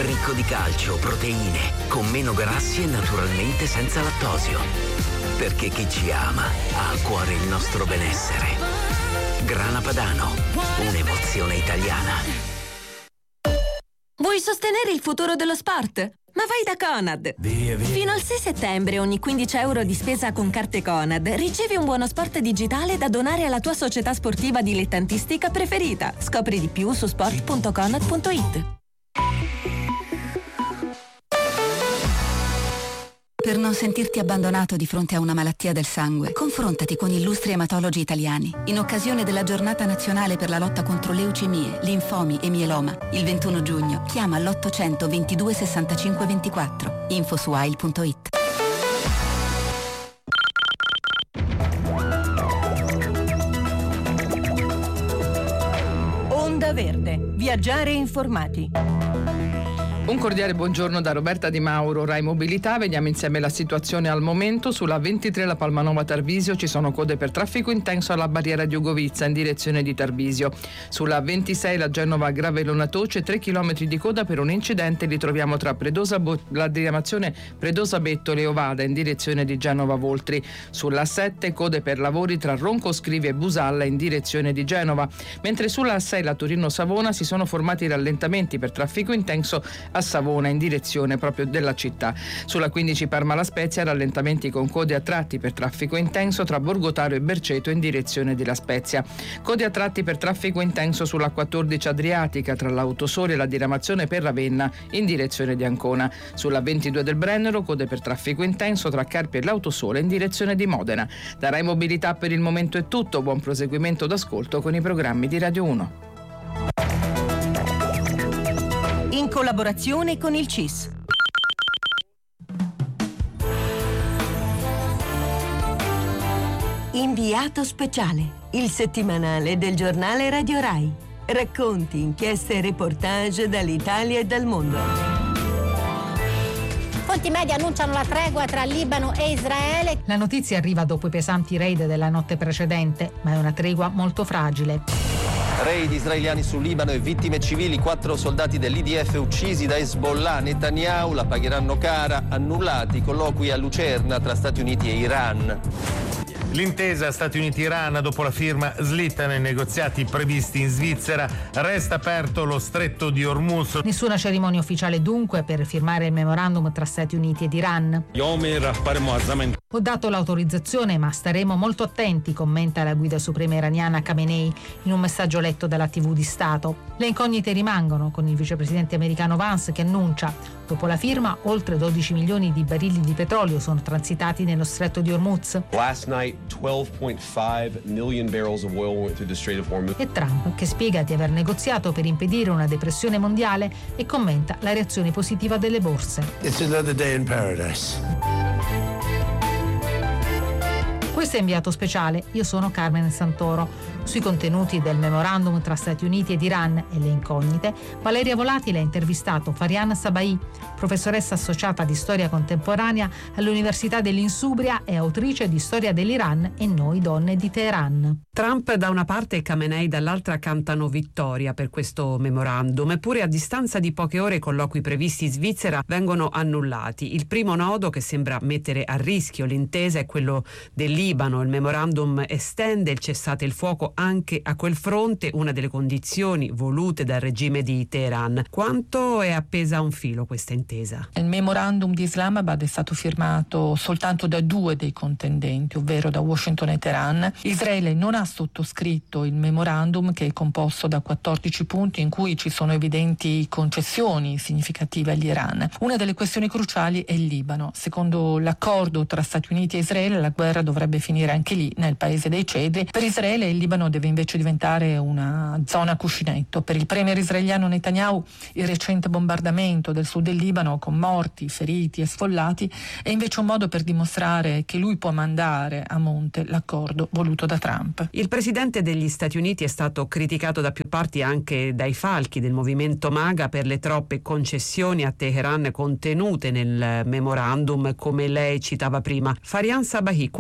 ricco di calcio, proteine, con meno grassi e naturalmente senza lattosio. Perché chi ci ama ha a cuore il nostro benessere. Grana Padano, un'emozione italiana. Vuoi sostenere il futuro dello sport? Ma vai da Conad! Fino al 6 settembre ogni 15 euro di spesa con carte Conad ricevi un buono sport digitale da donare alla tua società sportiva dilettantistica preferita. Scopri di più su sport.conad.it. Per non sentirti abbandonato di fronte a una malattia del sangue, confrontati con illustri ematologi italiani. In occasione della Giornata Nazionale per la lotta contro leucemie, linfomi e mieloma, il 21 giugno, chiama l'800 22 65 24. Info su AIL.it. Onda Verde. Viaggiare informati. Un cordiale buongiorno da Roberta Di Mauro, Rai Mobilità. Vediamo insieme la situazione al momento. Sulla 23 la Palmanova Tarvisio ci sono code per traffico intenso alla barriera di Ugovizza in direzione di Tarvisio. Sulla 26 la Genova Gravellona Toce, 3 km di coda per un incidente, li troviamo tra la diramazione Predosa Bettole e Ovada in direzione di Genova Voltri. Sulla 7 code per lavori tra Ronco Scrivi e Busalla in direzione di Genova, mentre sulla 6 la Torino Savona si sono formati rallentamenti per traffico intenso a Savona in direzione proprio della città. Sulla 15 Parma La Spezia rallentamenti con code a tratti per traffico intenso tra Borgotaro e Berceto in direzione di La Spezia. Code a tratti per traffico intenso sulla 14 Adriatica tra l'Autosole e la diramazione per Ravenna in direzione di Ancona. Sulla 22 del Brennero code per traffico intenso tra Carpi e l'Autosole in direzione di Modena. Da Rai Mobilità per il momento è tutto. Buon proseguimento d'ascolto con i programmi di Radio 1. In collaborazione con il CIS. Inviato speciale, il settimanale del giornale Radio Rai. Racconti, inchieste e reportage dall'Italia e dal mondo. Fonti media annunciano la tregua tra Libano e Israele. La notizia arriva dopo i pesanti raid della notte precedente, ma è una tregua molto fragile. Raid israeliani sul Libano e vittime civili, 4 soldati dell'IDF uccisi da Hezbollah. Netanyahu la pagheranno cara, annullati i colloqui a Lucerna tra Stati Uniti e Iran. L'intesa Stati Uniti-Iran dopo la firma slitta nei negoziati previsti in Svizzera. Resta aperto lo stretto di Hormuz. Nessuna cerimonia ufficiale dunque per firmare il memorandum tra Stati Uniti ed Iran. Ho dato l'autorizzazione, ma staremo molto attenti, commenta la guida suprema iraniana Khamenei in un messaggio letto dalla TV di Stato. Le incognite rimangono, con il vicepresidente americano Vance che annuncia: dopo la firma oltre 12 milioni di barili di petrolio sono transitati nello stretto di Hormuz. Last night 12.5 million barrels of oil went through the Strait of Hormuz. E Trump che spiega di aver negoziato per impedire una depressione mondiale e commenta la reazione positiva delle borse. It's another day in paradise. Questo è Inviato Speciale, io sono Carmen Santoro. Sui contenuti del memorandum tra Stati Uniti ed Iran e le incognite, Valeria Volatile ha intervistato Farian Sabai, professoressa associata di storia contemporanea all'Università dell'Insubria e autrice di Storia dell'Iran e Noi donne di Teheran. Trump da una parte e Khamenei dall'altra cantano vittoria per questo memorandum, eppure a distanza di poche ore i colloqui previsti in Svizzera vengono annullati. Il primo nodo che sembra mettere a rischio l'intesa è quello del Libano. Il memorandum estende il cessate il fuoco anche a quel fronte, una delle condizioni volute dal regime di Teheran. Quanto è appesa a un filo questa intesa? Il memorandum di Islamabad è stato firmato soltanto da 2 dei contendenti, ovvero da Washington e Teheran. Israele non ha sottoscritto il memorandum, che è composto da 14 punti in cui ci sono evidenti concessioni significative all'Iran. Una delle questioni cruciali è il Libano. Secondo l'accordo tra Stati Uniti e Israele, la guerra dovrebbe finire anche lì, nel paese dei cedri. Per Israele il Libano deve invece diventare una zona cuscinetto. Per il premier israeliano Netanyahu il recente bombardamento del sud del Libano con morti, feriti e sfollati è invece un modo per dimostrare che lui può mandare a monte l'accordo voluto da Trump. Il presidente degli Stati Uniti è stato criticato da più parti, anche dai falchi del movimento MAGA, per le troppe concessioni a Teheran contenute nel memorandum, come lei citava prima. Farian Sabahi, quali dei 14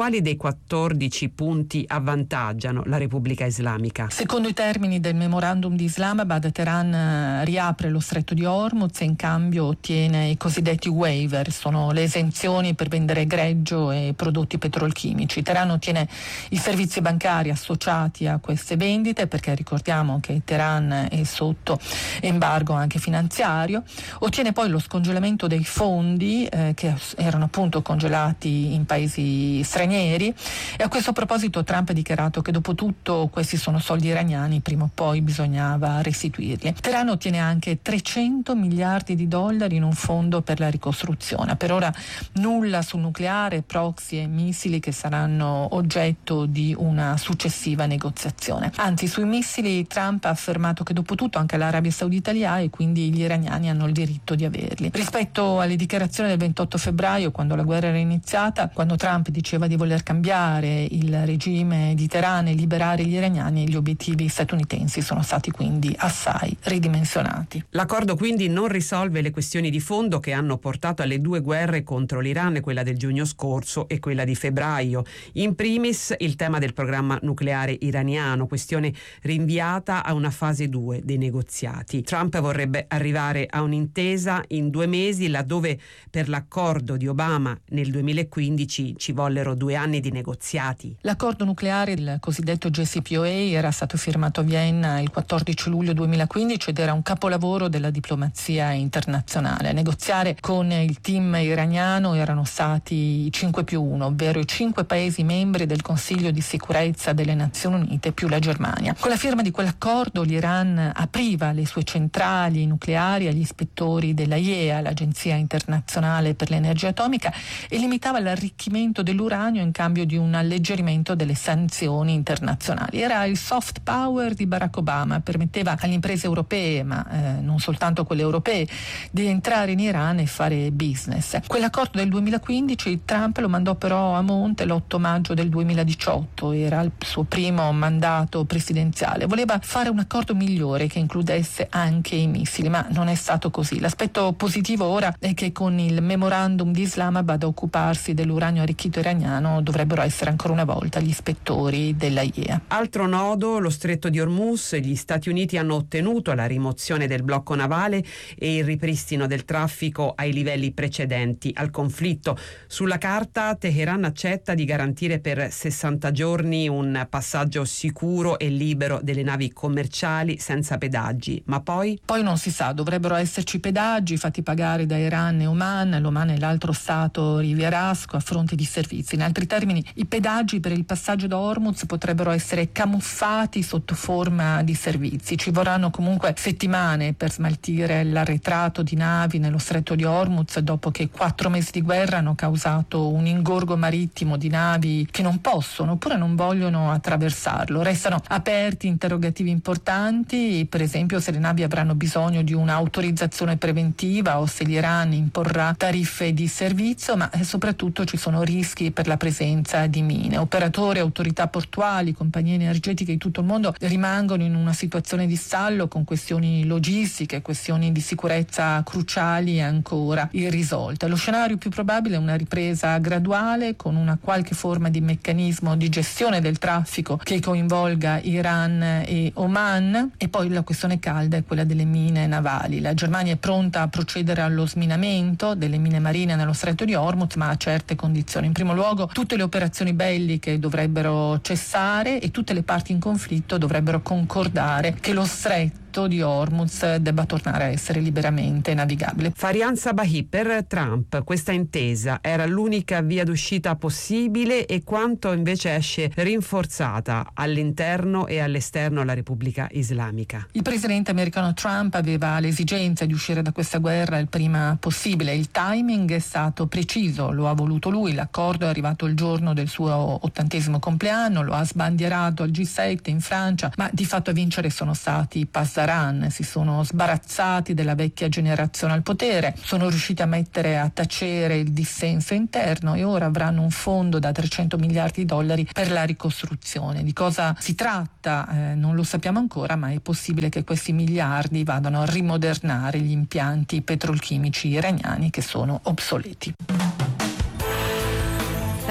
14 punti avvantaggiano la Repubblica Islamica. Secondo i termini del memorandum di Islamabad, Teheran riapre lo stretto di Hormuz e in cambio ottiene i cosiddetti waiver, sono le esenzioni per vendere greggio e prodotti petrolchimici. Teheran ottiene i servizi bancari associati a queste vendite, perché ricordiamo che Teheran è sotto embargo anche finanziario. Ottiene poi lo scongelamento dei fondi che erano appunto congelati in paesi stranieri, e a questo proposito Trump ha dichiarato che dopo tutto questi sono soldi iraniani, prima o poi bisognava restituirli. Teheran ottiene anche 300 miliardi di dollari in un fondo per la ricostruzione. Per ora nulla sul nucleare, proxy e missili, che saranno oggetto di una successiva negoziazione. Anzi, sui missili Trump ha affermato che dopo tutto anche l'Arabia Saudita li ha e quindi gli iraniani hanno il diritto di averli. Rispetto alle dichiarazioni del 28 febbraio, quando la guerra era iniziata, quando Trump diceva di voler cambiare il regime di Teheran e liberare gli iraniani, gli obiettivi statunitensi sono stati quindi assai ridimensionati. L'accordo quindi non risolve le questioni di fondo che hanno portato alle due guerre contro l'Iran, quella del giugno scorso e quella di febbraio. In primis il tema del programma nucleare iraniano, questione rinviata a una fase 2 dei negoziati. Trump vorrebbe arrivare a un'intesa in 2 mesi, laddove per l'accordo di Obama nel 2015 ci vollero 2 anni di negoziati. L'accordo nucleare, il cosiddetto JCPOA, era stato firmato a Vienna il 14 luglio 2015 ed era un capolavoro della diplomazia internazionale. A negoziare con il team iraniano erano stati i 5+1, ovvero i 5 paesi membri del Consiglio di sicurezza delle Nazioni Unite più la Germania. Con la firma di quell'accordo l'Iran apriva le sue centrali nucleari agli ispettori della IEA, l'Agenzia Internazionale per l'Energia Atomica, e limitava l'arricchimento dell'uranio in cambio di un alleggerimento delle sanzioni internazionali. Era il soft power di Barack Obama, permetteva alle imprese europee, ma non soltanto quelle europee, di entrare in Iran e fare business. Quell'accordo del 2015 Trump lo mandò però a monte l'8 maggio del 2018, era il suo primo mandato presidenziale. Voleva fare un accordo migliore che includesse anche i missili, ma non è stato così. L'aspetto positivo ora è che con il memorandum di Islamabad a occuparsi dell'uranio arricchito iraniano dovrebbero essere ancora una volta gli ispettori della IEA. Altro nodo, lo stretto di Hormuz. Gli Stati Uniti hanno ottenuto la rimozione del blocco navale e il ripristino del traffico ai livelli precedenti al conflitto. Sulla carta Teheran accetta di garantire per 60 giorni un passaggio sicuro e libero delle navi commerciali senza pedaggi, ma poi non si sa, dovrebbero esserci pedaggi fatti pagare da Iran e Oman. L'Oman è l'altro stato rivierasco a fronte di servizi. In altri termini, i pedaggi per il passaggio da Hormuz potrebbero essere camuffati sotto forma di servizi. Ci vorranno comunque settimane per smaltire l'arretrato di navi nello stretto di Hormuz, dopo che 4 mesi di guerra hanno causato un ingorgo marittimo di navi che non possono oppure non vogliono attraversarlo. Restano aperti interrogativi importanti, per esempio se le navi avranno bisogno di un'autorizzazione preventiva o se l'Iran imporrà tariffe di servizio, ma soprattutto ci sono rischi per la presenza di mine. Operatori, autorità portuali, compagnie energetiche di tutto il mondo rimangono in una situazione di stallo con questioni logistiche, questioni di sicurezza cruciali ancora irrisolte. Lo scenario più probabile è una ripresa graduale con una qualche forma di meccanismo di gestione del traffico che coinvolga Iran e Oman, e poi la questione calda è quella delle mine navali. La Germania è pronta a procedere allo sminamento delle mine marine nello stretto di Hormuz, ma a certe condizioni. In primo luogo, tutte le operazioni belliche dovrebbero cessare e tutte le parti in conflitto dovrebbero concordare che lo stretto di Hormuz debba tornare a essere liberamente navigabile. Farian Sabahi, per Trump questa intesa era l'unica via d'uscita possibile, e quanto invece esce rinforzata all'interno e all'esterno la Repubblica Islamica? Il presidente americano Trump aveva l'esigenza di uscire da questa guerra il prima possibile. Il timing è stato preciso, lo ha voluto lui. L'accordo è arrivato il giorno del suo 80° compleanno, lo ha sbandierato al G7 in Francia, ma di fatto a vincere sono stati Pasdaran. Si sono sbarazzati della vecchia generazione al potere, sono riusciti a mettere a tacere il dissenso interno e ora avranno un fondo da 300 miliardi di dollari per la ricostruzione. Di cosa si tratta? Non lo sappiamo ancora, ma è possibile che questi miliardi vadano a rimodernare gli impianti petrolchimici iraniani che sono obsoleti.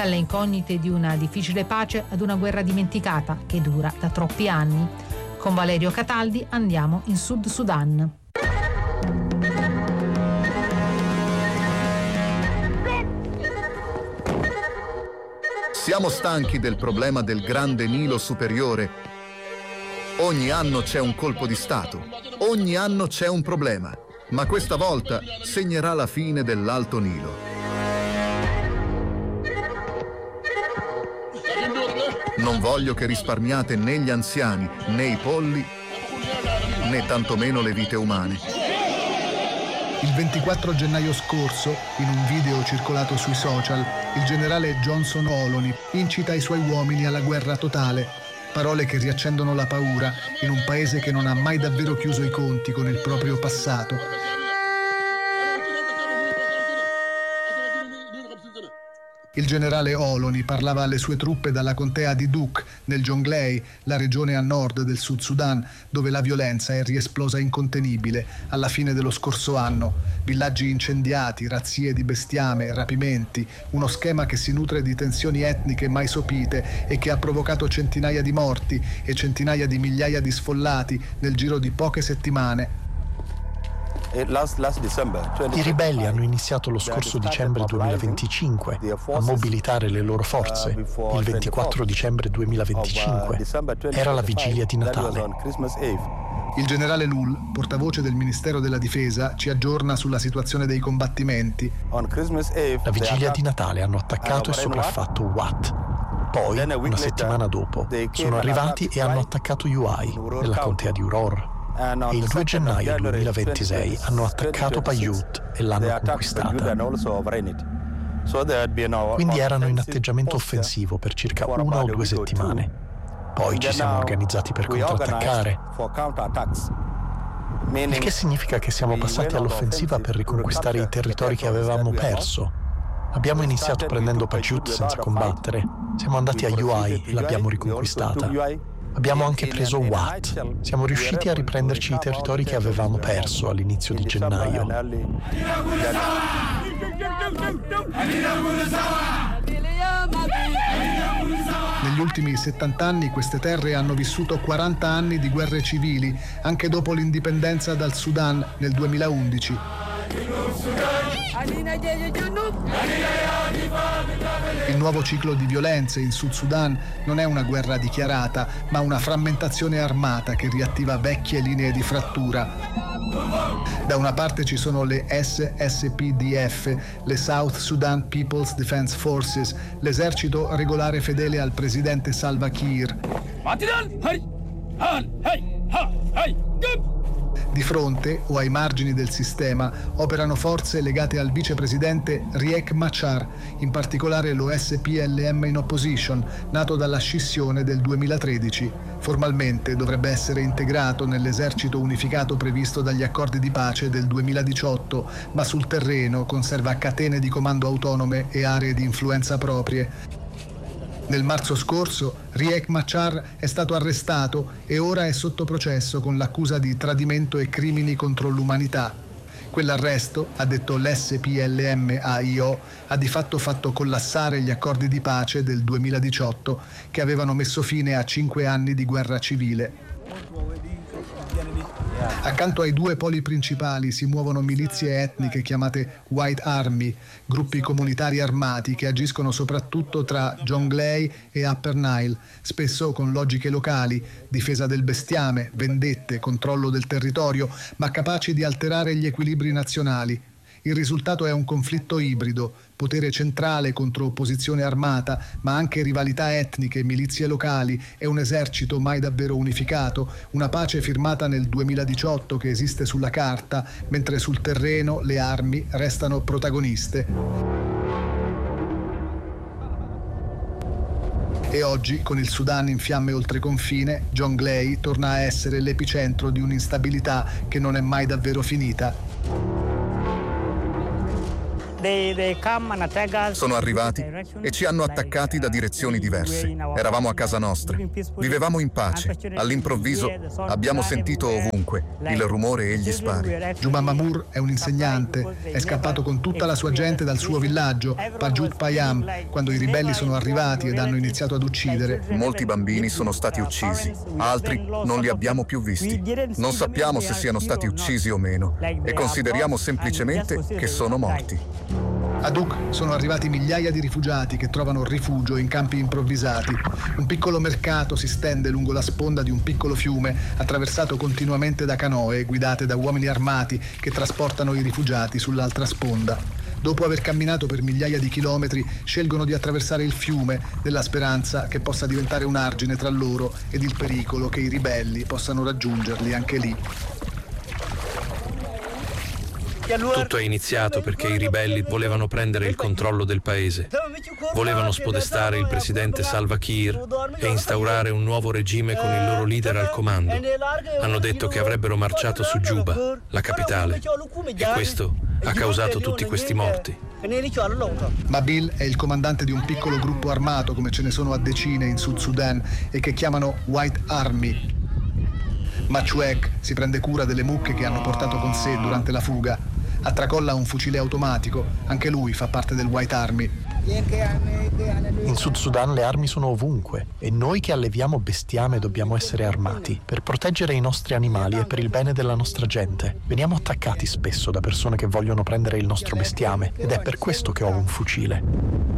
dalle incognite di una difficile pace ad una guerra dimenticata che dura da troppi anni. Con Valerio Cataldi andiamo in Sud Sudan. Siamo stanchi del problema del grande Nilo superiore. Ogni anno c'è un colpo di Stato, ogni anno c'è un problema, ma questa volta segnerà la fine dell'Alto Nilo. Non voglio che risparmiate né gli anziani, né i polli, né tantomeno le vite umane. Il 24 gennaio scorso, in un video circolato sui social, il generale Johnson Olony incita i suoi uomini alla guerra totale, parole che riaccendono la paura in un paese che non ha mai davvero chiuso i conti con il proprio passato. Il generale Olony parlava alle sue truppe dalla contea di Duke, nel Jonglei, la regione a nord del Sud Sudan, dove la violenza è riesplosa incontenibile alla fine dello scorso anno. Villaggi incendiati, razzie di bestiame, rapimenti, uno schema che si nutre di tensioni etniche mai sopite e che ha provocato centinaia di morti e centinaia di migliaia di sfollati nel giro di poche settimane. I ribelli hanno iniziato lo scorso dicembre 2025 a mobilitare le loro forze. Il 24 dicembre 2025 era la vigilia di Natale. Il generale Lull, portavoce del Ministero della Difesa, ci aggiorna sulla situazione dei combattimenti. La vigilia di Natale hanno attaccato e sopraffatto Wat. Poi, una settimana dopo, sono arrivati e hanno attaccato Uai, nella contea di Uror. E il 2 gennaio 2026 hanno attaccato Paiute e l'hanno conquistata. Quindi erano in atteggiamento offensivo per circa 1 o 2 settimane. Poi ci siamo organizzati per contrattaccare, il che significa che siamo passati all'offensiva per riconquistare i territori che avevamo perso. Abbiamo iniziato prendendo Paiute senza combattere, siamo andati a Uai e l'abbiamo riconquistata. Abbiamo anche preso Wat. Siamo riusciti a riprenderci i territori che avevamo perso all'inizio di gennaio. Negli ultimi 70 anni queste terre hanno vissuto 40 anni di guerre civili, anche dopo l'indipendenza dal Sudan nel 2011. Il nuovo ciclo di violenze in Sud Sudan non è una guerra dichiarata, ma una frammentazione armata che riattiva vecchie linee di frattura. Da una parte ci sono le SSPDF, le South Sudan People's Defense Forces, l'esercito regolare fedele al presidente Salva Kiir. Di fronte o ai margini del sistema operano forze legate al vicepresidente Riek Machar, in particolare lo SPLM in Opposition, nato dalla scissione del 2013. Formalmente dovrebbe essere integrato nell'esercito unificato previsto dagli accordi di pace del 2018, ma sul terreno conserva catene di comando autonome e aree di influenza proprie. Nel marzo scorso Riek Machar è stato arrestato e ora è sotto processo con l'accusa di tradimento e crimini contro l'umanità. Quell'arresto, ha detto l'SPLM-AIO, ha di fatto fatto collassare gli accordi di pace del 2018 che avevano messo fine a 5 anni di guerra civile. Accanto ai 2 poli principali si muovono milizie etniche chiamate White Army, gruppi comunitari armati che agiscono soprattutto tra Jonglei e Upper Nile, spesso con logiche locali, difesa del bestiame, vendette, controllo del territorio, ma capaci di alterare gli equilibri nazionali. Il risultato è un conflitto ibrido, potere centrale contro opposizione armata, ma anche rivalità etniche, milizie locali e un esercito mai davvero unificato, una pace firmata nel 2018 che esiste sulla carta, mentre sul terreno le armi restano protagoniste. E oggi, con il Sudan in fiamme oltre confine, Jonglei torna a essere l'epicentro di un'instabilità che non è mai davvero finita. Sono arrivati e ci hanno attaccati da direzioni diverse. Eravamo a casa nostra, vivevamo in pace. All'improvviso abbiamo sentito ovunque il rumore e gli spari. Juma Mamour è un insegnante, è scappato con tutta la sua gente dal suo villaggio, Pajut Payam, quando i ribelli sono arrivati ed hanno iniziato ad uccidere. Molti bambini sono stati uccisi, altri non li abbiamo più visti. Non sappiamo se siano stati uccisi o meno e consideriamo semplicemente che sono morti. A Duk sono arrivati migliaia di rifugiati che trovano rifugio in campi improvvisati. Un piccolo mercato si stende lungo la sponda di un piccolo fiume, attraversato continuamente da canoe guidate da uomini armati che trasportano i rifugiati sull'altra sponda. Dopo aver camminato per migliaia di chilometri, scelgono di attraversare il fiume nella speranza che possa diventare un argine tra loro ed il pericolo che i ribelli possano raggiungerli anche lì. Tutto è iniziato perché i ribelli volevano prendere il controllo del paese. Volevano spodestare il presidente Salva Kiir e instaurare un nuovo regime con il loro leader al comando. Hanno detto che avrebbero marciato su Juba, la capitale, e questo ha causato tutti questi morti. Mabil è il comandante di un piccolo gruppo armato, come ce ne sono a decine in Sud Sudan, e che chiamano White Army. Machuek si prende cura delle mucche che hanno portato con sé durante la fuga. Attracolla un fucile automatico, anche lui fa parte del White Army. In Sud Sudan le armi sono ovunque e noi che alleviamo bestiame dobbiamo essere armati per proteggere i nostri animali e per il bene della nostra gente. Veniamo attaccati spesso da persone che vogliono prendere il nostro bestiame ed è per questo che ho un fucile.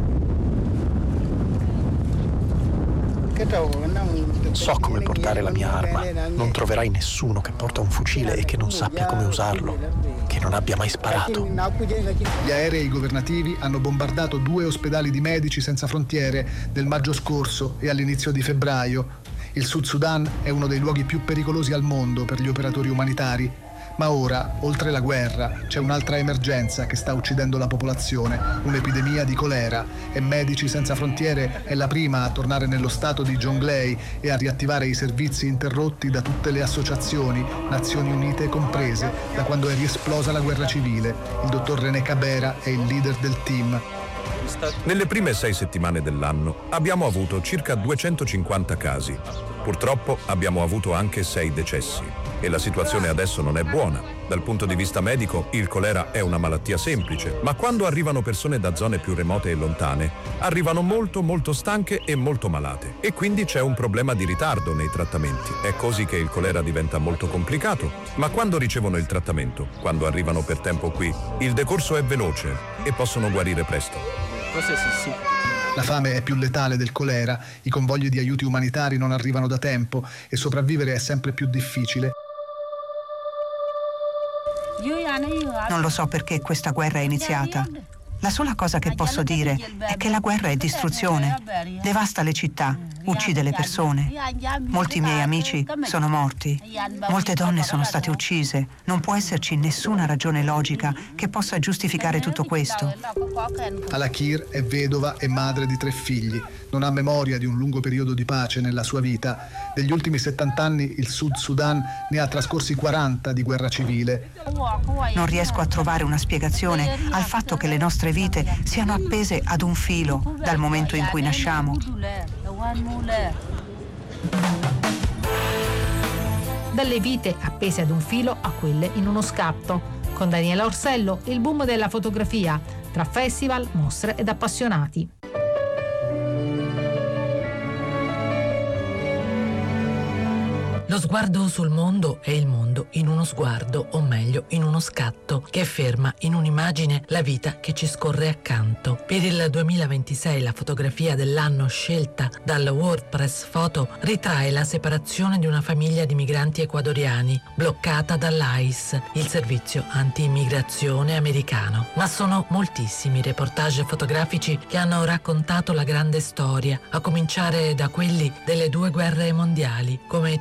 So come portare la mia arma. Non troverai nessuno che porta un fucile e che non sappia come usarlo, che non abbia mai sparato. Gli aerei governativi hanno bombardato 2 ospedali di Medici Senza Frontiere nel maggio scorso e all'inizio di febbraio. Il Sud Sudan è uno dei luoghi più pericolosi al mondo per gli operatori umanitari. Ma ora, oltre la guerra, c'è un'altra emergenza che sta uccidendo la popolazione, un'epidemia di colera, e Medici Senza Frontiere è la prima a tornare nello stato di Jonglei e a riattivare i servizi interrotti da tutte le associazioni, Nazioni Unite comprese, da quando è riesplosa la guerra civile. Il dottor René Cabera è il leader del team. Nelle prime 6 settimane dell'anno abbiamo avuto circa 250 casi. Purtroppo abbiamo avuto anche 6 decessi. E la situazione adesso non è buona. Dal punto di vista medico, il colera è una malattia semplice, ma quando arrivano persone da zone più remote e lontane, arrivano molto stanche e molto malate. E quindi c'è un problema di ritardo nei trattamenti. È così che il colera diventa molto complicato. Ma quando ricevono il trattamento, quando arrivano per tempo qui, il decorso è veloce e possono guarire presto. La fame è più letale del colera, i convogli di aiuti umanitari non arrivano da tempo e sopravvivere è sempre più difficile. Non lo so perché questa guerra è iniziata. La sola cosa che posso dire è che la guerra è distruzione, devasta le città, uccide le persone. Molti miei amici sono morti, molte donne sono state uccise. Non può esserci nessuna ragione logica che possa giustificare tutto questo. Al-Akir è vedova e madre di 3 figli. Non ha memoria di un lungo periodo di pace nella sua vita. Degli ultimi 70 anni il Sud Sudan ne ha trascorsi 40 di guerra civile. Non riesco a trovare una spiegazione al fatto che le nostre vite siano appese ad un filo dal momento in cui nasciamo. Dalle vite appese ad un filo a quelle in uno scatto. Con Daniela Orsello, il boom della fotografia, tra festival, mostre ed appassionati. Lo sguardo sul mondo è il mondo in uno sguardo, o meglio in uno scatto, che ferma in un'immagine la vita che ci scorre accanto. Per il 2026 la fotografia dell'anno scelta dal World Press Photo ritrae la separazione di una famiglia di migranti ecuadoriani bloccata dall'ICE, il servizio anti-immigrazione americano. Ma sono moltissimi i reportage fotografici che hanno raccontato la grande storia, a cominciare da quelli delle 2 guerre mondiali, come ci ricorda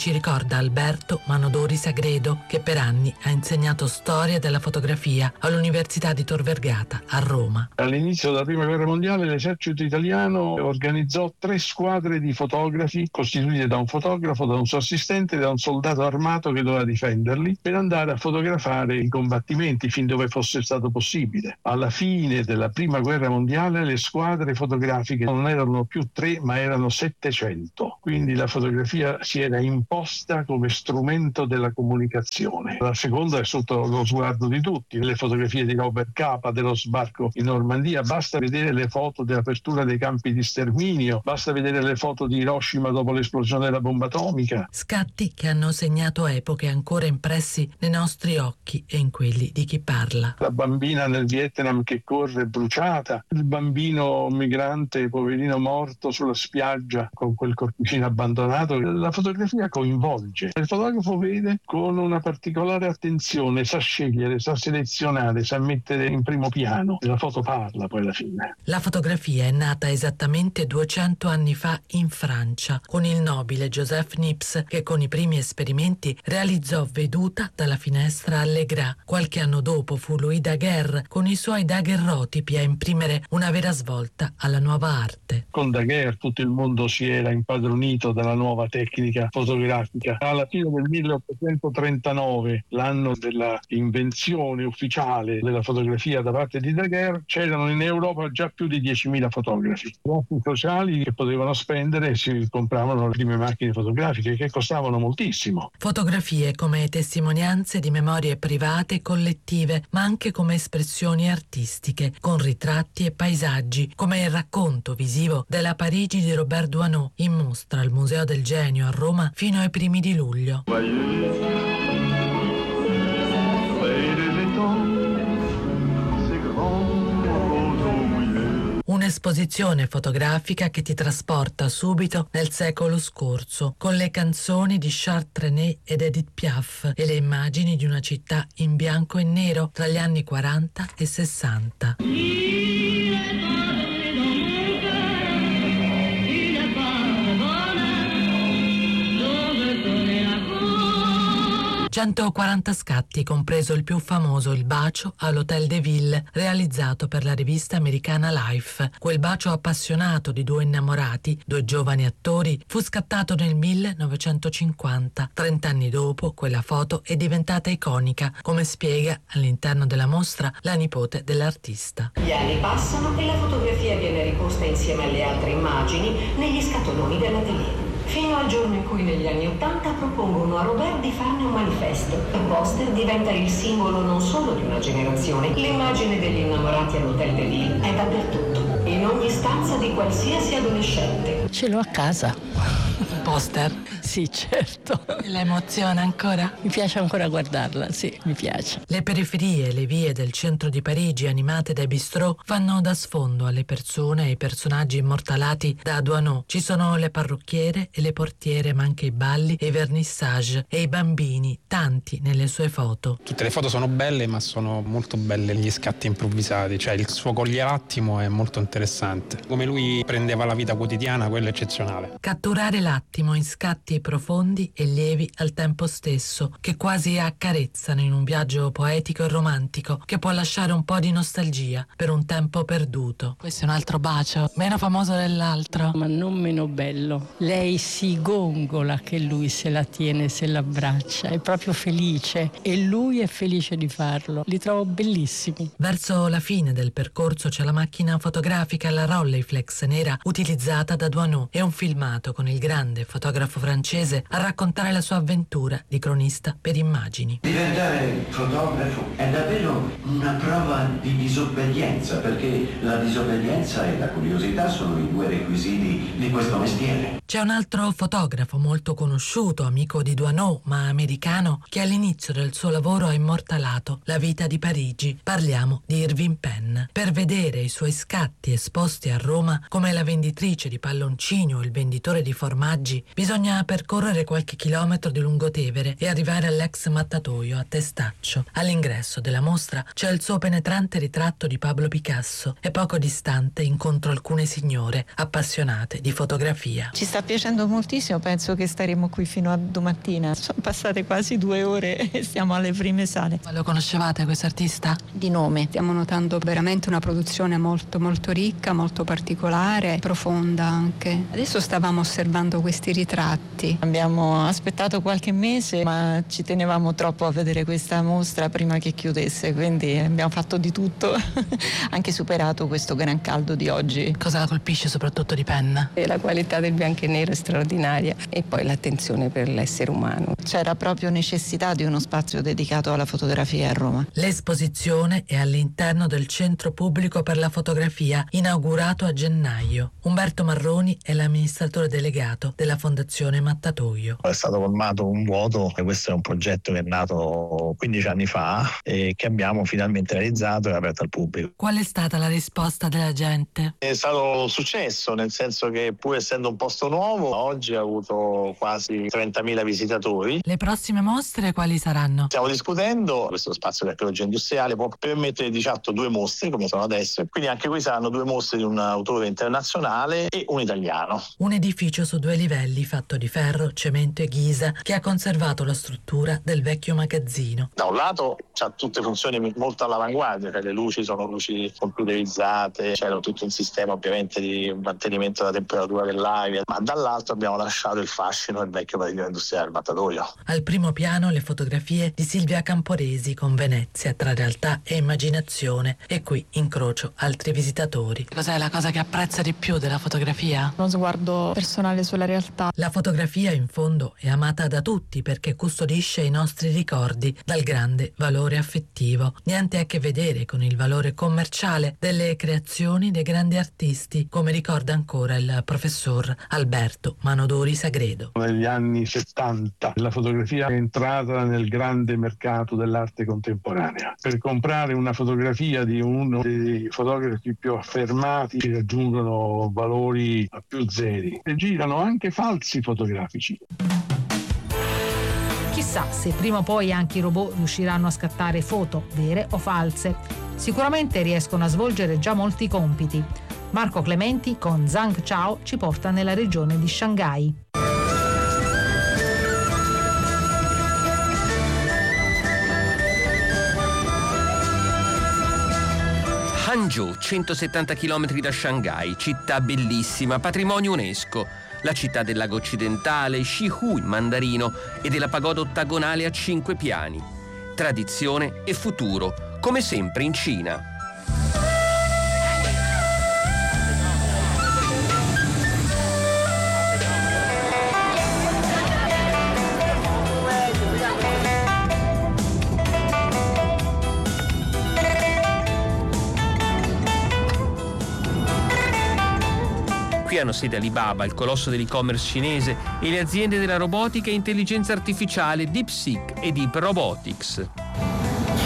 ricorda Alberto Manodori Sagredo, che per anni ha insegnato storia della fotografia all'Università di Tor Vergata a Roma. All'inizio della Prima Guerra Mondiale l'esercito italiano organizzò 3 squadre di fotografi costituite da un fotografo, da un suo assistente e da un soldato armato che doveva difenderli, per andare a fotografare i combattimenti fin dove fosse stato possibile. Alla fine della Prima Guerra Mondiale le squadre fotografiche non erano più 3 ma erano 700, quindi la fotografia si era imposta come strumento della comunicazione. La seconda è sotto lo sguardo di tutti, le fotografie di Robert Capa dello sbarco in Normandia, basta vedere le foto dell'apertura dei campi di sterminio, basta vedere le foto di Hiroshima dopo l'esplosione della bomba atomica. Scatti che hanno segnato epoche ancora impressi nei nostri occhi e in quelli di chi parla. La bambina nel Vietnam che corre bruciata, il bambino migrante poverino morto sulla spiaggia con quel corpicino abbandonato. La fotografia coinvolge, il fotografo vede con una particolare attenzione, sa scegliere, sa selezionare, sa mettere in primo piano e la foto parla poi alla fine. La fotografia è nata esattamente 200 anni fa in Francia con il nobile Joseph Niepce, che con i primi esperimenti realizzò veduta dalla finestra Allegra. Qualche anno dopo fu Louis Daguerre con i suoi daguerrotipi a imprimere una vera svolta alla nuova arte. Con Daguerre tutto il mondo si era impadronito della nuova tecnica fotografica. Alla fine del 1839, l'anno della invenzione ufficiale della fotografia da parte di Daguerre, c'erano in Europa già più di 10.000 fotografi. I sociali che potevano spendere si compravano le prime macchine fotografiche che costavano moltissimo. Fotografie come testimonianze di memorie private e collettive, ma anche come espressioni artistiche, con ritratti e paesaggi, come il racconto visivo della Parigi di Robert Doisneau, in mostra al Museo del Genio a Roma fino ai primi di luglio. Un'esposizione fotografica che ti trasporta subito nel secolo scorso, con le canzoni di Charles Trenet ed Edith Piaf e le immagini di una città in bianco e nero tra gli anni 40 e 60. 140 scatti, compreso il più famoso, il bacio all'Hotel de Ville, realizzato per la rivista americana Life. Quel bacio appassionato di 2 innamorati, 2 giovani attori, fu scattato nel 1950. 30 anni dopo, quella foto è diventata iconica, come spiega all'interno della mostra la nipote dell'artista. Gli anni passano e la fotografia viene riposta insieme alle altre immagini negli scatoloni dell'atelier. Fino al giorno in cui negli anni '80 propongono a Robert di farne un manifesto. Il poster diventa il simbolo non solo di una generazione. L'immagine degli innamorati all'Hotel de Ville è dappertutto, in ogni stanza di qualsiasi adolescente. Ce l'ho a casa. Un poster? Sì, certo. La emoziona ancora? Mi piace ancora guardarla, sì, mi piace. Le periferie e le vie del centro di Parigi, animate dai bistrò, fanno da sfondo alle persone e ai personaggi immortalati da Doisneau. Ci sono le parrucchiere e le portiere, ma anche i balli e i vernissage e i bambini, tanti nelle sue foto. Tutte le foto sono belle, ma sono molto belle gli scatti improvvisati, cioè il suo cogliere l'attimo è molto interessante. Come lui prendeva la vita quotidiana, quello è eccezionale. Catturare l'attimo in scatti profondi e lievi al tempo stesso, che quasi accarezzano in un viaggio poetico e romantico che può lasciare un po' di nostalgia per un tempo perduto. Questo è un altro bacio, meno famoso dell'altro, ma non meno bello. Lei si gongola che lui se la tiene, se l'abbraccia, è proprio felice e lui è felice di farlo. Li trovo bellissimi. Verso la fine del percorso c'è la macchina fotografica, la Rolleiflex nera utilizzata da Doisneau e un filmato con il grande fotografo francese a raccontare la sua avventura di cronista per immagini. Diventare fotografo è davvero una prova di disobbedienza, perché la disobbedienza e la curiosità sono i 2 requisiti di questo mestiere. C'è un altro fotografo molto conosciuto, amico di Doisneau, ma americano, che all'inizio del suo lavoro ha immortalato la vita di Parigi. Parliamo di Irving Penn. Per vedere i suoi scatti esposti a Roma come la venditrice di palloncini o il venditore di formaggi, Parigi. Bisogna percorrere qualche chilometro di lungotevere e arrivare all'ex mattatoio a Testaccio. All'ingresso della mostra c'è il suo penetrante ritratto di Pablo Picasso e poco distante incontro alcune signore appassionate di fotografia. Ci sta piacendo moltissimo, penso che staremo qui fino a domattina. Sono passate quasi 2 ore e siamo alle prime sale. Ma lo conoscevate questo artista? Di nome. Stiamo notando veramente una produzione molto molto ricca, molto particolare, profonda anche. Adesso stavamo osservando questi ritratti. Abbiamo aspettato qualche mese, ma ci tenevamo troppo a vedere questa mostra prima che chiudesse, quindi abbiamo fatto di tutto, anche superato questo gran caldo di oggi. Cosa la colpisce soprattutto di Penn? La qualità del bianco e nero è straordinaria e poi l'attenzione per l'essere umano. C'era proprio necessità di uno spazio dedicato alla fotografia a Roma. L'esposizione è all'interno del Centro Pubblico per la Fotografia, inaugurato a gennaio. Umberto Marroni è l'amministratore delegato della Fondazione Mattatoio. È stato colmato un vuoto e questo è un progetto che è nato 15 anni fa e che abbiamo finalmente realizzato e aperto al pubblico. Qual è stata la risposta della gente? È stato un successo, nel senso che pur essendo un posto nuovo, oggi ha avuto quasi 30.000 visitatori. Le prossime mostre quali saranno? Stiamo discutendo, questo spazio di archeologia industriale può permettere di fatto 2 mostre come sono adesso, quindi anche qui saranno 2 mostre di un autore internazionale e un italiano. Un edificio su 2 livelli fatto di ferro, cemento e ghisa che ha conservato la struttura del vecchio magazzino. Da un lato c'ha tutte funzioni molto all'avanguardia, cioè le luci sono luci computerizzate, c'era tutto un sistema ovviamente di mantenimento della temperatura dell'aria, ma dall'altro abbiamo lasciato il fascino del vecchio padiglione industriale del Mattatoio. Al primo piano le fotografie di Silvia Camporesi con Venezia tra realtà e immaginazione, e qui incrocio altri visitatori. Cos'è la cosa che apprezza di più della fotografia? Uno sguardo personale sulla realtà. La fotografia in fondo è amata da tutti perché custodisce i nostri ricordi dal grande valore affettivo. Niente a che vedere con il valore commerciale delle creazioni dei grandi artisti, come ricorda ancora il professor Alberto Manodori Sagredo. Negli anni 70 la fotografia è entrata nel grande mercato dell'arte contemporanea. Per comprare una fotografia di uno dei fotografi più affermati che raggiungono valori a più zeri e girano anche falsi fotografici. Chissà se prima o poi anche i robot riusciranno a scattare foto, vere o false. Sicuramente riescono a svolgere già molti compiti. Marco Clementi con Zhang Chao ci porta nella regione di Shanghai. Hangzhou, 170 km da Shanghai, città bellissima, patrimonio UNESCO. La città del lago occidentale, Shihu in mandarino, e della pagoda ottagonale a 5 piani. Tradizione e futuro, come sempre in Cina. Qui hanno sede Alibaba, il colosso dell'e-commerce cinese, e le aziende della robotica e intelligenza artificiale DeepSeek e Deep Robotics.